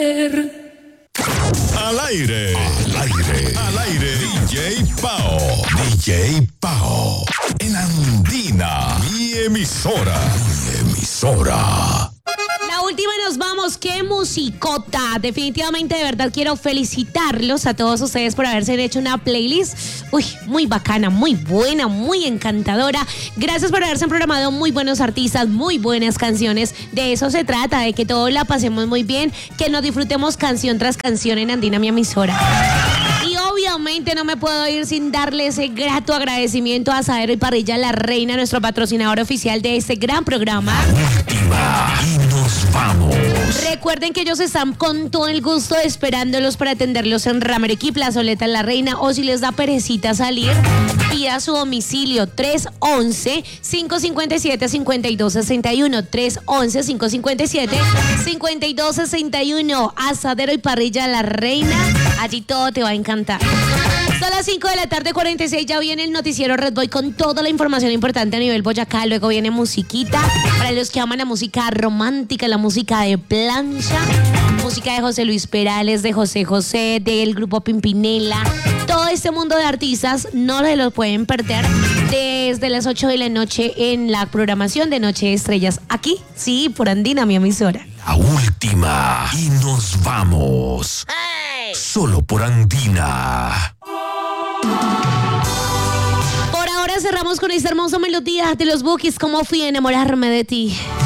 Al aire. DJ Pao. En Andina. Mi emisora. La última y nos vamos. ¡Qué musicota! Definitivamente, de verdad, quiero felicitarlos a todos ustedes por haberse hecho una playlist. Muy bacana, muy buena, muy encantadora. Gracias por haberse programado muy buenos artistas, muy buenas canciones. De eso se trata, de que todos la pasemos muy bien, que nos disfrutemos canción tras canción en Andina, mi emisora. Y obviamente no me puedo ir sin darle ese grato agradecimiento a Asadero y Parrilla La Reina, nuestro patrocinador oficial de este gran programa. Última. Y nos vamos. Recuerden que ellos están con todo el gusto esperándolos para atenderlos en Ramerequí, Plazoleta La Reina, o si les da perecita salir, pida su domicilio 311-557-5261, 311-557-5261, Asadero y Parrilla La Reina, allí todo te va a encantar. Hasta las 5 de la tarde, 46, ya viene el noticiero Red Boy con toda la información importante a nivel Boyacá. Luego viene musiquita para los que aman la música romántica, la música de plancha, música de José Luis Perales, de José José, del grupo Pimpinela. Todo este mundo de artistas no se lo pueden perder desde las 8 de la noche en la programación de Noche de Estrellas. Aquí, sí, por Andina, mi emisora. La última. Y nos vamos. ¡Hey! Solo por Andina. Por ahora cerramos con esta hermosa melodía de los Bukis, Cómo fui a enamorarme de ti.